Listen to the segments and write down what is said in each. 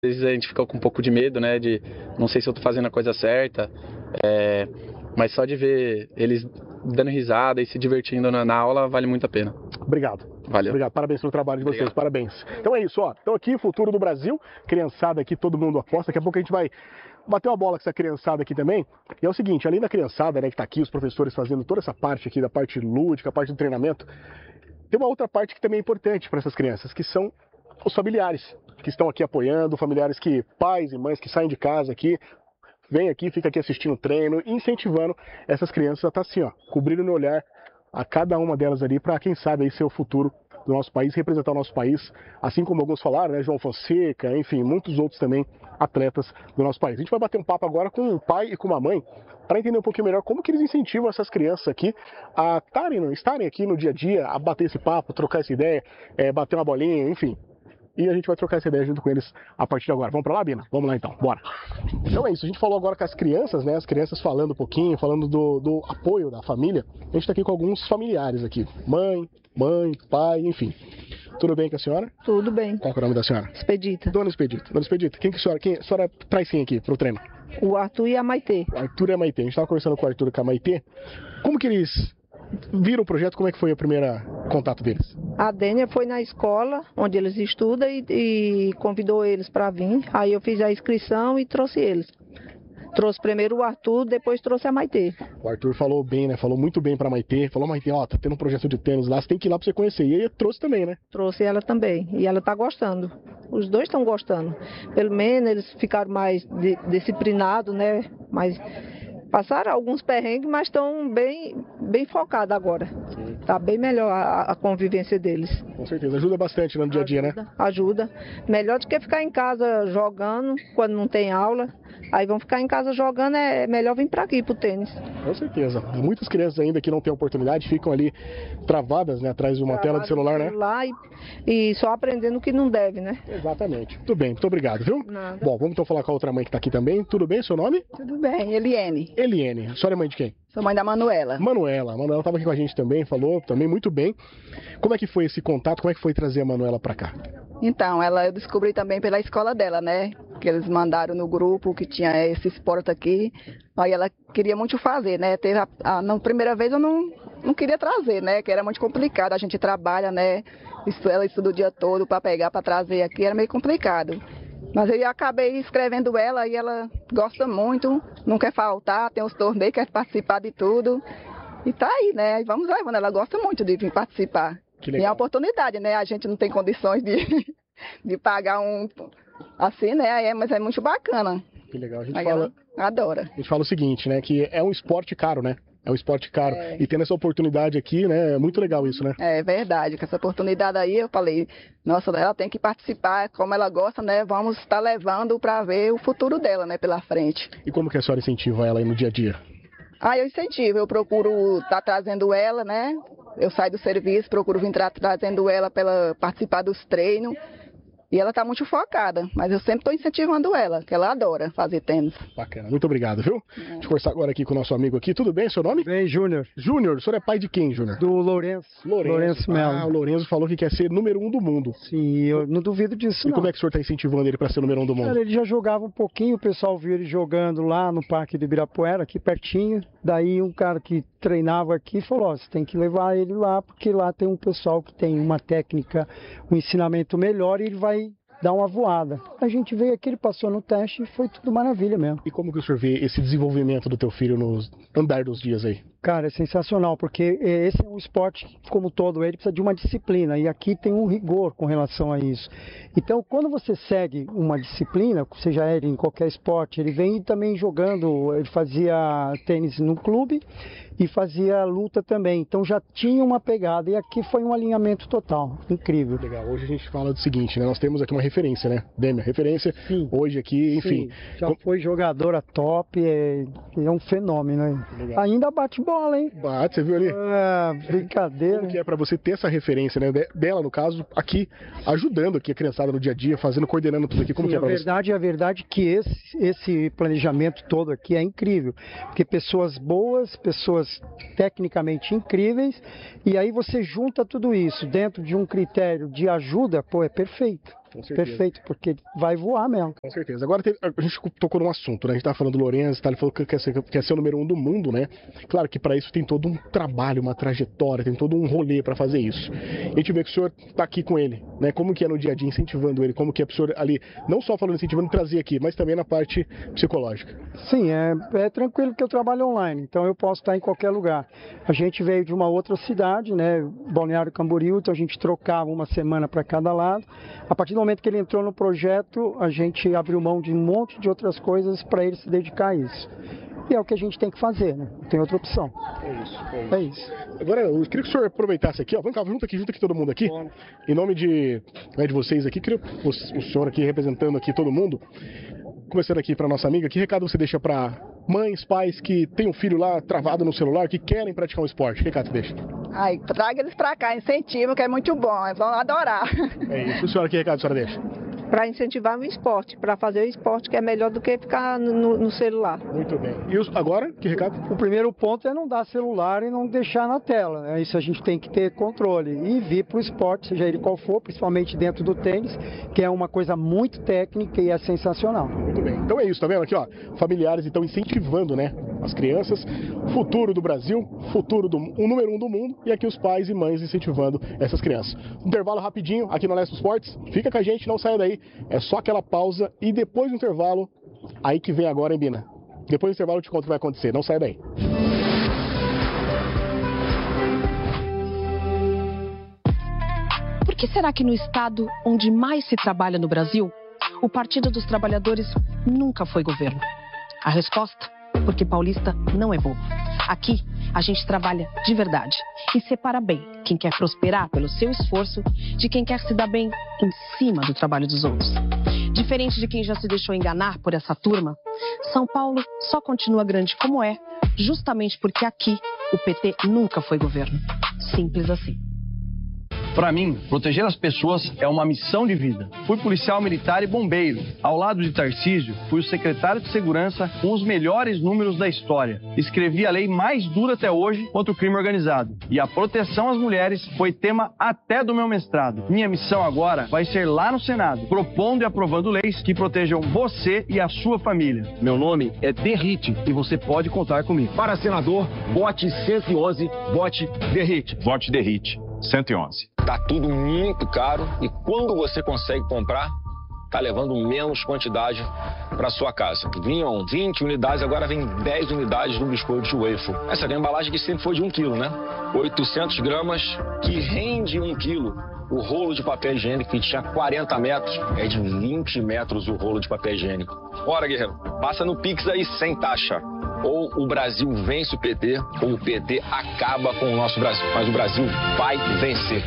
vezes a gente fica com um pouco de medo, né, de não sei se eu tô fazendo a coisa certa, mas só de ver eles dando risada e se divertindo na aula vale muito a pena. Obrigado. Valeu. Obrigado, parabéns pelo trabalho de vocês, Obrigado. parabéns. Então é isso, ó. Então aqui, futuro do Brasil, criançada aqui, todo mundo aposta. Daqui a pouco a gente vai bater uma bola com essa criançada aqui também. E é o seguinte, além da criançada, né, que tá aqui, os professores fazendo toda essa parte aqui, da parte lúdica, a parte do treinamento, tem uma outra parte que também é importante para essas crianças, que são os familiares, que estão aqui apoiando, familiares que, pais e mães que saem de casa aqui, vem aqui, fica aqui assistindo o treino, incentivando essas crianças a estar assim, ó, cobrindo no olhar a cada uma delas ali, para quem sabe aí ser o futuro do nosso país, representar o nosso país, assim como alguns falaram, né, João Fonseca, enfim, muitos outros também atletas do nosso país. A gente vai bater um papo agora com um pai e com uma mãe, para entender um pouquinho melhor como que eles incentivam essas crianças aqui a estarem aqui no dia a dia, a bater esse papo, trocar essa ideia, bater uma bolinha, enfim. E a gente vai trocar essa ideia junto com eles a partir de agora. Vamos pra lá, Bina? Vamos lá então, bora! Então é isso, a gente falou agora com as crianças, né? As crianças falando um pouquinho, falando do apoio da família. A gente tá aqui com alguns familiares aqui. Mãe, pai, enfim. Tudo bem com a senhora? Tudo bem. Qual é o nome da senhora? Expedita. Dona Expedita. Dona Expedita, quem a senhora traz quem aqui pro treino? O Arthur e a Maitê. O Arthur e a Maitê. A gente tava conversando com o Arthur e com a Maitê. Como que eles viram o projeto? Como é que foi o primeiro contato deles? A Dênia foi na escola onde eles estudam e convidou eles para vir. Aí eu fiz a inscrição e trouxe eles. Trouxe primeiro o Arthur, depois trouxe a Maitê. O Arthur falou bem, né? Falou muito bem pra Maitê. Falou, Maitê, ó, tá tendo um projeto de tênis lá, você tem que ir lá pra você conhecer. E aí trouxe também, né? Trouxe ela também. E ela tá gostando. Os dois estão gostando. Pelo menos eles ficaram mais disciplinados, né? Mas passaram alguns perrengues, mas estão bem focados agora. Tá bem melhor a convivência deles. Com certeza, ajuda bastante no dia a dia, né? Ajuda. Melhor do que ficar em casa jogando quando não tem aula. Aí vão ficar em casa jogando, é melhor vir para aqui pro tênis. Com certeza. Muitas crianças ainda que não têm oportunidade ficam ali travadas, né, atrás de uma tela de celular, né? E só aprendendo o que não deve, né? Exatamente. Tudo bem, muito obrigado, viu? Nada. Bom, vamos então falar com a outra mãe que tá aqui também. Tudo bem, seu nome? Tudo bem, Eliene. Eliene. A senhora é mãe de quem? Sou mãe da Manuela. Manuela. A Manuela estava aqui com a gente também, falou também muito bem. Como é que foi esse contato? Como é que foi trazer a Manuela para cá? Então, eu descobri também pela escola dela, né? Que eles mandaram no grupo que tinha esse esporte aqui. Aí ela queria muito fazer, né? Na primeira vez eu não queria trazer, né? Que era muito complicado. A gente trabalha, né? Ela estuda o dia todo para pegar, para trazer aqui, era meio complicado. Mas eu acabei escrevendo ela e ela gosta muito, não quer faltar, tem os torneios, quer participar de tudo. E tá aí, né? Vamos levando, ela gosta muito de vir participar. Que legal. E é uma oportunidade, né? A gente não tem condições de pagar assim, né? Mas é muito bacana. Que legal. A gente ela adora. A gente fala o seguinte, né? Que é um esporte caro, né? É um esporte caro. E tendo essa oportunidade aqui, né? É muito legal isso, né? É verdade. Com essa oportunidade aí, eu falei, nossa, ela tem que participar, como ela gosta, né? Vamos estar levando para ver o futuro dela, né? Pela frente. E como que a senhora incentiva ela aí no dia a dia? Eu incentivo. Eu procuro estar trazendo ela, né? Eu saio do serviço, procuro vir trazendo ela para ela participar dos treinos. E ela está muito focada, mas eu sempre estou incentivando ela, que ela adora fazer tênis. Bacana, muito obrigado, viu? Deixa eu conversar agora aqui com o nosso amigo aqui. Tudo bem, seu nome? Bem, Júnior. Júnior, o senhor é pai de quem, Júnior? Do Lourenço. Lourenço Melo. O Lourenço falou que quer ser número 1 do mundo. Sim, eu não duvido disso, E como é que o senhor está incentivando ele para ser número 1 do mundo? Cara, ele já jogava um pouquinho, o pessoal viu ele jogando lá no Parque de Ibirapuera, aqui pertinho. Daí um cara que treinava aqui falou, você tem que levar ele lá, porque lá tem um pessoal que tem uma técnica, um ensinamento melhor e ele vai dar uma voada. A gente veio aqui, ele passou no teste e foi tudo maravilha mesmo. E como que o senhor vê esse desenvolvimento do teu filho no andar dos dias aí? Cara, é sensacional, porque esse é um esporte, como todo ele, precisa de uma disciplina, e aqui tem um rigor com relação a isso. Então, quando você segue uma disciplina, seja ele em qualquer esporte, ele vem também jogando, ele fazia tênis no clube e fazia luta também, então já tinha uma pegada, e aqui foi um alinhamento total, incrível. Legal, hoje a gente fala do seguinte, né, nós temos aqui uma referência, né, Dêmia, referência, sim, hoje aqui, enfim. Sim, já foi jogadora top, é um fenômeno, hein? Legal. Ainda bate bola, hein? Bate, você viu ali? Brincadeira. Como que é pra você ter essa referência, né, dela, no caso, aqui, ajudando aqui a criançada no dia a dia, fazendo, coordenando tudo aqui, como sim, que é pra você? A verdade é que esse planejamento todo aqui é incrível, porque pessoas boas, pessoas tecnicamente incríveis, e aí você junta tudo isso dentro de um critério de ajuda, pô, é perfeito. Com certeza. Perfeito, porque vai voar mesmo. Com certeza. Agora a gente tocou num assunto, né? A gente tava falando do Lourenço, tá? Ele falou que quer ser o número 1 do mundo, né? Claro que para isso tem todo um trabalho, uma trajetória, tem todo um rolê para fazer isso. E a gente vê que o senhor tá aqui com ele, né? Como que é no dia a dia, incentivando ele, como que é o senhor ali, não só falando incentivando, trazer aqui, mas também na parte psicológica. Sim, é tranquilo que eu trabalho online, então eu posso estar em qualquer lugar. A gente veio de uma outra cidade, né? Balneário Camboriú, então a gente trocava uma semana para cada lado. A partir do momento que ele entrou no projeto, a gente abriu mão de um monte de outras coisas para ele se dedicar a isso. E é o que a gente tem que fazer, né? Não tem outra opção. É isso. Agora, eu queria que o senhor aproveitasse aqui, ó. Vamos cá, junto aqui todo mundo aqui. Em nome de vocês aqui, queria o senhor aqui representando aqui todo mundo. Começando aqui para nossa amiga, que recado você deixa para mães, pais que têm um filho lá travado no celular, que querem praticar um esporte? Que recado você deixa? Ai, traga eles pra cá, incentivo, que é muito bom, eles vão adorar. É isso. E a senhora, que recado a senhora deixa? Para incentivar o esporte, para fazer o esporte que é melhor do que ficar no celular. Muito bem. E agora, que recado? O primeiro ponto é não dar celular e não deixar na tela, né? Isso a gente tem que ter controle e vir para o esporte, seja ele qual for, principalmente dentro do tênis, que é uma coisa muito técnica e é sensacional. Muito bem. Então é isso, tá vendo aqui, ó? Familiares então incentivando, né? As crianças, futuro do Brasil, o número 1 do mundo, e aqui os pais e mães incentivando essas crianças. Intervalo rapidinho aqui no Leste Esportes. Fica com a gente, não saia daí. É só aquela pausa e depois do intervalo, aí que vem agora, hein, Bina? Depois do intervalo eu te conto o que vai acontecer. Não saia daí. Por que será que no estado onde mais se trabalha no Brasil, o Partido dos Trabalhadores nunca foi governo? A resposta? Porque paulista não é bobo. Aqui, a gente trabalha de verdade e separa bem quem quer prosperar pelo seu esforço de quem quer se dar bem em cima do trabalho dos outros. Diferente de quem já se deixou enganar por essa turma, São Paulo só continua grande como é, justamente porque aqui o PT nunca foi governo. Simples assim. Para mim, proteger as pessoas é uma missão de vida. Fui policial militar e bombeiro. Ao lado de Tarcísio, fui o secretário de segurança com os melhores números da história. Escrevi a lei mais dura até hoje contra o crime organizado. E a proteção às mulheres foi tema até do meu mestrado. Minha missão agora vai ser lá no Senado, propondo e aprovando leis que protejam você e a sua família. Meu nome é Derrite e você pode contar comigo. Para senador, vote 111, vote Derrite. Vote Derrite, 111. Tá tudo muito caro e quando você consegue comprar, tá levando menos quantidade para sua casa. Vinham 20 unidades, agora vem 10 unidades do biscoito de waffle. Essa é a embalagem que sempre foi de 1 quilo, né? 800 gramas, que rende 1 quilo. O rolo de papel higiênico, que tinha 40 metros, é de 20 metros o rolo de papel higiênico. Bora, guerreiro, passa no Pix aí sem taxa. Ou o Brasil vence o PT, ou o PT acaba com o nosso Brasil. Mas o Brasil vai vencer.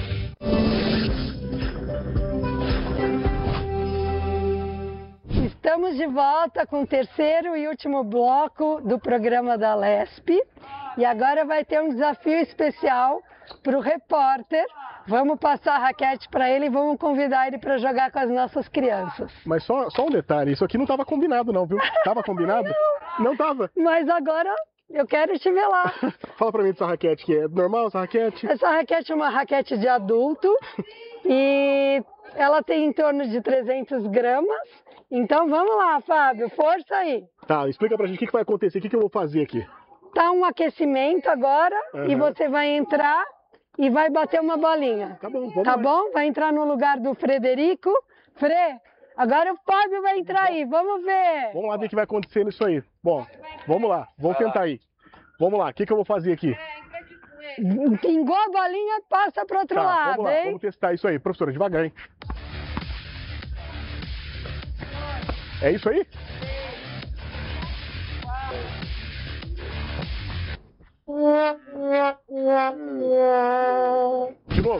Estamos de volta com o terceiro e último bloco do programa da LESP. E agora vai ter um desafio especial para o repórter. Vamos passar a raquete para ele e vamos convidar ele para jogar com as nossas crianças. Mas só um detalhe, isso aqui não estava combinado não, viu? Tava combinado? Não estava. Mas agora eu quero te ver lá. Fala para mim dessa raquete, que é normal essa raquete? Essa raquete é uma raquete de adulto e ela tem em torno de 300 gramas. Então vamos lá, Fábio, força aí. Tá, explica pra gente o que vai acontecer, o que eu vou fazer aqui. Tá um aquecimento agora e você vai entrar e vai bater uma bolinha. Tá bom, vamos Tá lá. bom? Vai entrar no lugar do Frederico. Fre, agora o Fábio vai entrar aí, vamos ver. Vamos lá ver o que vai acontecer nisso aí. Bom, vamos lá, vamos tentar aí. Vamos lá, o que eu vou fazer aqui? Pingou a bolinha, passa pro outro lado, vamos lá, hein? vamos testar isso aí. Professora, devagar, hein? É isso aí? De novo.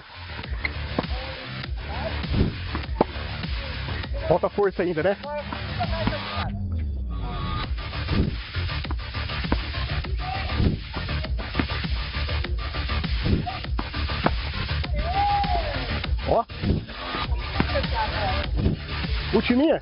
Falta força ainda, né? Ó. Ultiminha.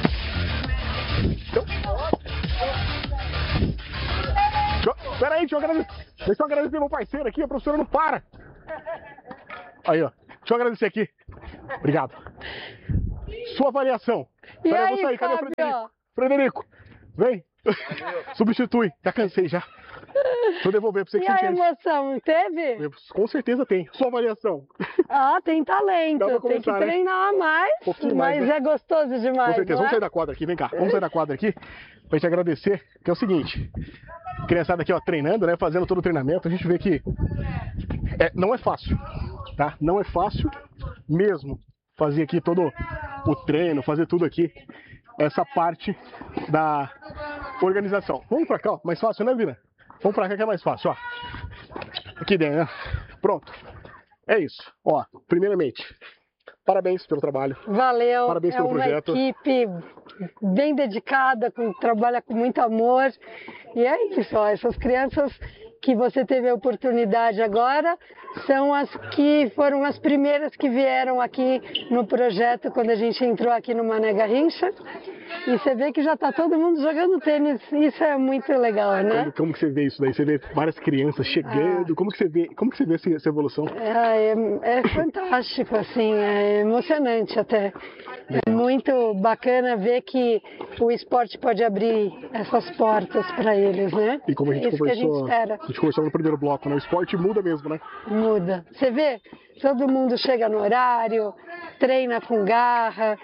Pera aí, deixa eu agradecer meu parceiro aqui, a professora não para. Aí, ó. Deixa eu agradecer aqui. Obrigado. Sua avaliação. E Pera, aí, eu vou sair. Cadê o Fábio? Frederico? Frederico, vem. Substitui. Já cansei já. Vou devolver pra você que E a você entende. emoção, teve? Com certeza tem. Sua avaliação. Ah, tem talento. Dá pra Tem que começar, né? treinar mais, Pouquinho mas mais, né? é gostoso demais. Com certeza. não Vamos é? sair da quadra aqui, vem cá. Vamos sair da quadra aqui pra gente agradecer, que é o seguinte. Criançada aqui, ó, treinando, né? Fazendo todo o treinamento. A gente vê que não é fácil, tá? Não é fácil mesmo fazer aqui todo o treino, fazer tudo aqui. Essa parte da organização. Vamos pra cá, ó. Mais fácil, né, Vina? Vamos pra cá que é mais fácil, ó. Aqui dentro, né? Pronto. É isso. Ó, primeiramente, parabéns pelo trabalho. Valeu. Parabéns pelo projeto. É uma equipe bem dedicada, trabalha com muito amor. E é isso, ó, essas crianças que você teve a oportunidade agora são as que foram as primeiras que vieram aqui no projeto quando a gente entrou aqui no Mané Garrincha. E você vê que já está todo mundo jogando tênis. Isso é muito legal, né? Como que você vê isso daí? Você vê várias crianças chegando. Como que você vê essa evolução? É fantástico, assim, é emocionante até. É muito bacana ver que o esporte pode abrir essas portas para eles, né? E como a gente Isso que a gente espera. A gente conversou no primeiro bloco, né? O esporte muda mesmo, né? Muda. Você vê, todo mundo chega no horário, treina com garra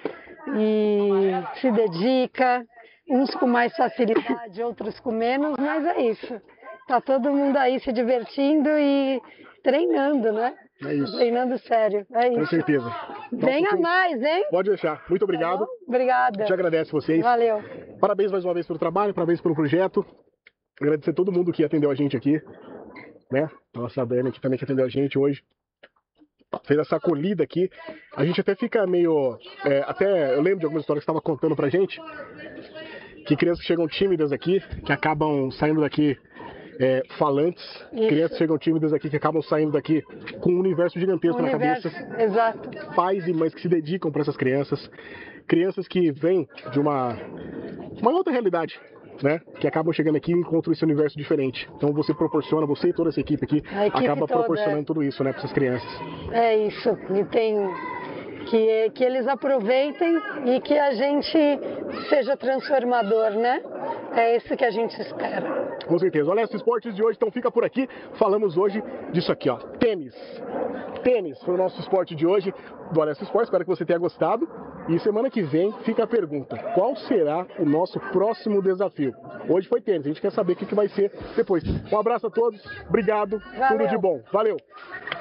e se dedica, uns com mais facilidade, outros com menos, mas é isso. Tá todo mundo aí se divertindo e treinando, né? É isso. Treinando sério, é isso. Com certeza. Venha mais, hein? Pode deixar. Muito obrigado. Tá, obrigada. Te agradeço vocês. Valeu. Parabéns mais uma vez pelo trabalho, parabéns pelo projeto. Agradecer a todo mundo que atendeu a gente aqui, né? Nossa, a Dani aqui também que atendeu a gente hoje. Fez essa acolhida aqui. A gente até fica meio... até eu lembro de algumas histórias que você estava contando pra gente, que crianças chegam tímidas aqui, que acabam saindo daqui falantes. Isso. Crianças chegam tímidas aqui, que acabam saindo daqui com um universo gigantesco na cabeça. Exato. Pais e mães que se dedicam para essas crianças. Crianças que vêm de uma outra realidade, né? Que acabam chegando aqui e encontram esse universo diferente. Então você proporciona, você e toda essa equipe aqui, acaba proporcionando tudo isso, né, para essas crianças. É isso. E tem que eles aproveitem e que a gente seja transformador, né? É isso que a gente espera. Com certeza. Olha, esses esportes de hoje, então fica por aqui. Falamos hoje disso aqui, ó, tênis. Tênis foi o nosso esporte de hoje do Olha Esse Esporte. Espero que você tenha gostado. E semana que vem fica a pergunta: qual será o nosso próximo desafio? Hoje foi tênis, a gente quer saber o que vai ser depois. Um abraço a todos, obrigado, Valeu. Tudo de bom. Valeu!